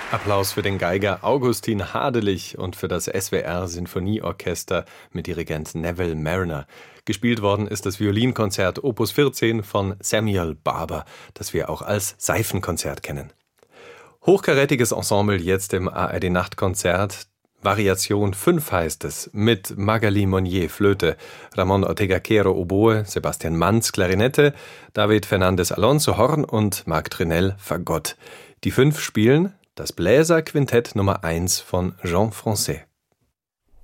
Applaus für den Geiger Augustin Hadelich und für das SWR Sinfonieorchester mit Dirigent Neville Marriner. Gespielt worden ist das Violinkonzert Opus 14 von Samuel Barber, das wir auch als Seifenkonzert kennen. Hochkarätiges Ensemble jetzt im ARD-Nachtkonzert. Variation 5 heißt es, mit Magali Monnier Flöte, Ramon Ortega-Quero Oboe, Sebastian Manz Klarinette, David Fernandez Alonso Horn und Marc Trinell Fagott. Die 5 spielen das Bläserquintett Nummer 1 von Jean Francais.